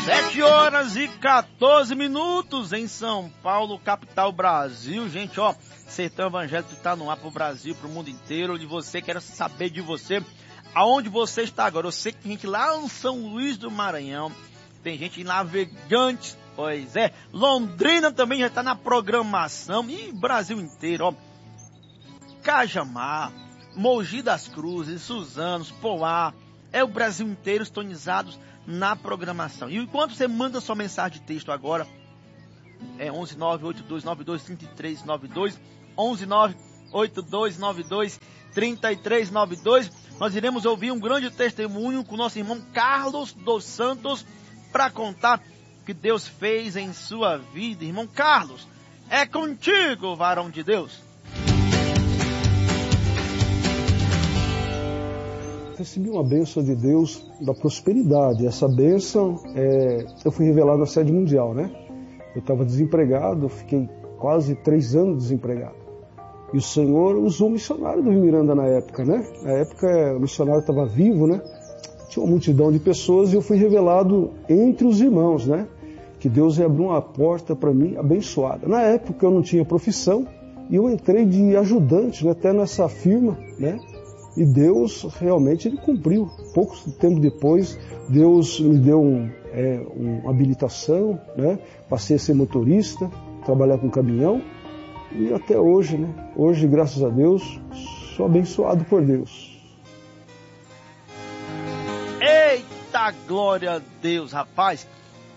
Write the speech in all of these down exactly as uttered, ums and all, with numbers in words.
Sete horas e quatorze minutos em São Paulo, capital Brasil. Gente, ó, Sertão Evangélico tá no ar pro Brasil, pro mundo inteiro. De você, quero saber de você, aonde você está agora. Eu sei que tem gente lá em São Luís do Maranhão, tem gente em Navegantes, pois é. Londrina também já tá na programação, e Brasil inteiro, ó. Cajamar, Mogi das Cruzes, Suzanos, Poá, é o Brasil inteiro sintonizados na programação. E enquanto você manda sua mensagem de texto agora, é onze nove oito dois nove dois três três nove dois, onze nove oito dois nove dois três três nove dois, nós iremos ouvir um grande testemunho com o nosso irmão Carlos dos Santos para contar o que Deus fez em sua vida. Irmão Carlos, é contigo, varão de Deus. Recebi uma bênção de Deus da prosperidade. Essa bênção, é, eu fui revelado na sede mundial, né? Eu estava desempregado, fiquei quase três anos desempregado. E o Senhor usou o missionário do Rio Miranda na época, né? Na época o missionário estava vivo, né? Tinha uma multidão de pessoas e eu fui revelado entre os irmãos, né? Que Deus abriu uma porta para mim abençoada. Na época eu não tinha profissão e eu entrei de ajudante, né? Até nessa firma, né? E Deus realmente ele cumpriu. Pouco tempo depois, Deus me deu um, é, uma habilitação, né? Passei a ser motorista, trabalhar com caminhão. E até hoje, né? Hoje, graças a Deus, sou abençoado por Deus. Eita, glória a Deus, rapaz.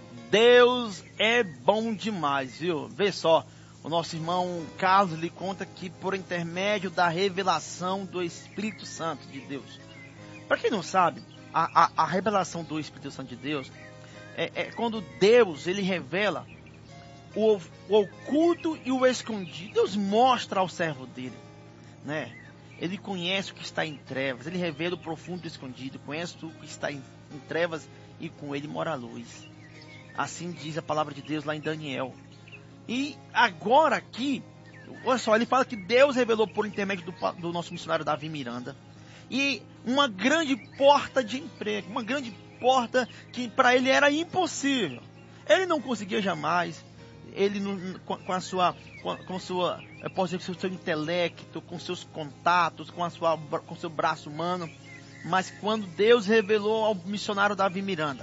Deus é bom demais, viu? Vê só. O nosso irmão Carlos lhe conta que por intermédio da revelação do Espírito Santo de Deus. Para quem não sabe, a, a, a revelação do Espírito Santo de Deus é, é quando Deus ele revela o, o oculto e o escondido. Deus mostra ao servo dele, né? Ele conhece o que está em trevas, ele revela o profundo e o escondido, conhece o que está em, em trevas e com ele mora a luz. Assim diz a palavra de Deus lá em Daniel. E agora aqui, olha só, ele fala que Deus revelou por intermédio do, do nosso missionário Davi Miranda. E uma grande porta de emprego, uma grande porta que para ele era impossível. Ele não conseguia jamais, ele não, com, com a sua, com, com a sua, eu posso dizer, com o seu intelecto, com seus contatos, com a sua, com seu braço humano. Mas quando Deus revelou ao missionário Davi Miranda,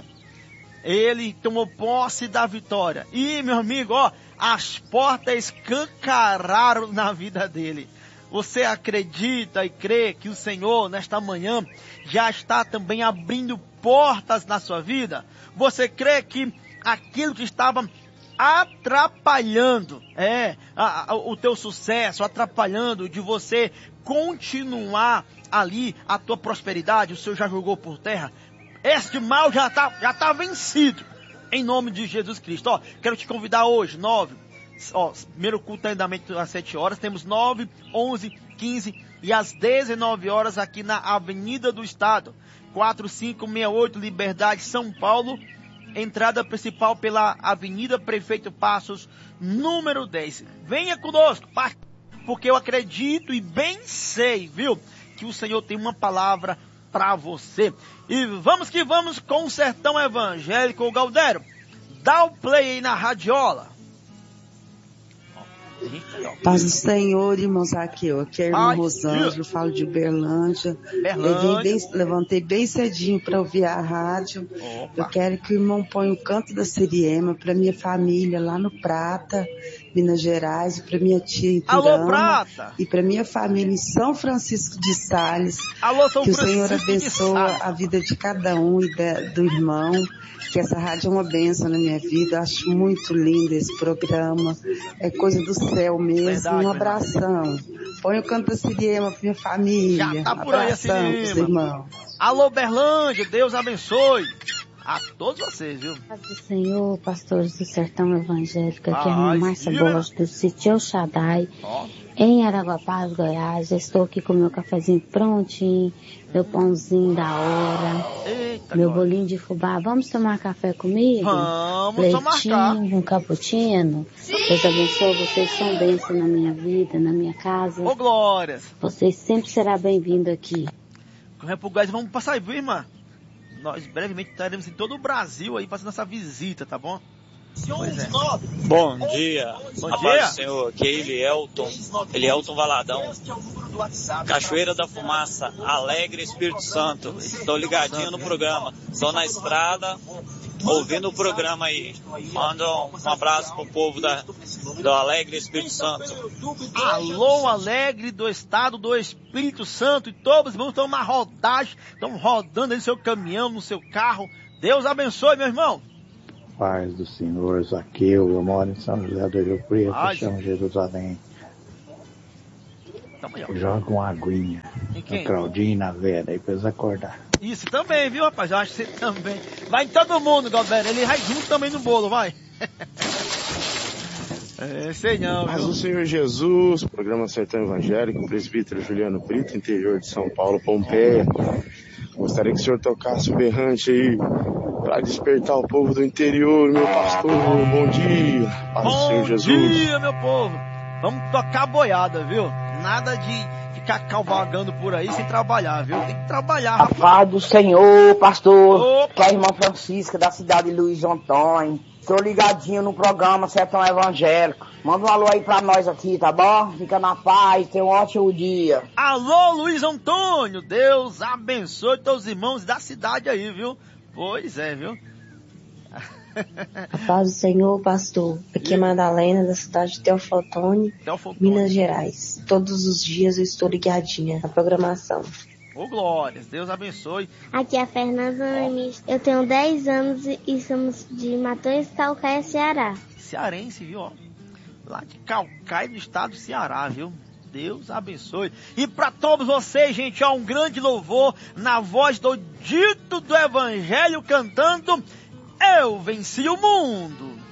ele tomou posse da vitória. E, meu amigo, ó, as portas escancararam na vida dele. Você acredita e crê que o Senhor, nesta manhã, já está também abrindo portas na sua vida? Você crê que aquilo que estava atrapalhando, é, a, a, o teu sucesso, atrapalhando de você continuar ali a tua prosperidade, o Senhor já jogou por terra? Este mal já está já tá vencido, em nome de Jesus Cristo. Ó, quero te convidar hoje, nove, ó, primeiro culto ainda às sete horas, temos nove, onze, quinze e às dezenove horas aqui na Avenida do Estado, quatro cinco seis oito Liberdade, São Paulo, entrada principal pela Avenida Prefeito Passos, número dez. Venha conosco, porque eu acredito e bem sei, viu, que o Senhor tem uma palavra para você. E vamos que vamos com o Sertão Evangélico. O Galdério, dá o play aí na radiola. Paz do Senhor, irmãos, aqui, ó, aqui é a irmã Rosângela, falo de Berlândia. Berlândia. Bem, levantei bem cedinho para ouvir a rádio. Opa. Eu quero que o irmão ponha o canto da Siriema para minha família lá no Prata, Minas Gerais, para minha tia em Pirama, e para minha família em São Francisco de Sales. Alô, São que Francisco o Senhor abençoe a vida de cada um e da, do irmão, que essa rádio é uma bênção na minha vida. Eu acho muito lindo esse programa, é coisa do céu mesmo. Verdade, um abração. Verdade. Põe o canto da Siriema pra minha família. Já tá por aí a Siriema. Alô, Berlândia, Deus abençoe a todos vocês, viu? Paz do Senhor, pastores do Sertão Evangélico, aqui é a minha Márcia Borges, do sítio El Shaddai, oh. em Araguapaz, Goiás. Eu estou aqui com meu cafezinho prontinho, meu pãozinho da hora, Eita, meu glória. bolinho de fubá. Vamos tomar café comigo? Vamos Leitinho, um cappuccino. Sim. Deus abençoe, vocês são bênção na minha vida, na minha casa. Ô, glórias! Vocês sempre serão bem-vindos aqui. Corre pro gás, vamos passar aí, viu, irmã? nós brevemente estaremos em todo o Brasil aí fazendo essa visita, tá bom? Pois é. Bom dia, Bom a dia. paz do Senhor, aqui é Elielton, Elielton Valadão, Cachoeira da Fumaça, Alegre, Espírito Santo. Estou ligadinho no programa, estou na estrada, ouvindo o programa aí. Manda um, um abraço pro povo da, do Alegre, Espírito Santo. Alô, Alegre do estado do Espírito Santo, e todos os irmãos estão na rodagem, estão rodando aí no seu caminhão, no seu carro. Deus abençoe, meu irmão. Paz do Senhor, Zaqueu, eu moro em São José do Rio Preto, Ai, chamo Jerusalém. Tamo aí, ó. Joga uma aguinha Em quem? no Claudinho e na Vera aí pra eles acordar. Isso também, viu, rapaz? Eu acho que você também. Vai em todo mundo, Galberto. Ele vai junto também no bolo, vai. É, sei não, Paz viu? do Senhor Jesus, programa Sertão Evangélico, presbítero Juliano Brito, interior de São Paulo, Pompeia. Gostaria que o senhor tocasse o berrante aí para despertar o povo do interior, meu pastor. Bom dia, paz do Senhor Jesus. Bom dia, meu povo. Vamos tocar a boiada, viu? Nada de ficar cavalgando por aí sem trabalhar, viu? Tem que trabalhar, A rapaz. paz do Senhor, pastor, Opa. que é a irmã Francisca da cidade de Luiz Antônio. Tô ligadinho no programa Sertão Evangélico. Manda um alô aí pra nós aqui, tá bom? Fica na paz, tenha um ótimo dia. Alô, Luiz Antônio. Deus abençoe teus irmãos da cidade aí, viu? Pois é, viu? A paz do Senhor, pastor. Aqui é Madalena, da cidade de Teoflotone, Teoflotone. Minas Gerais. Todos os dias eu estou ligadinha na programação. Ô, glórias. Deus abençoe. Aqui é a Fernanda Ames. Eu tenho dez anos e somos de Matões, Calcaia, Ceará. Cearense, viu? Ó. Lá de Calcaia, do estado do Ceará, viu? Deus abençoe. E para todos vocês, gente, ó, um grande louvor na voz do dito do Evangelho cantando Eu Venci o Mundo.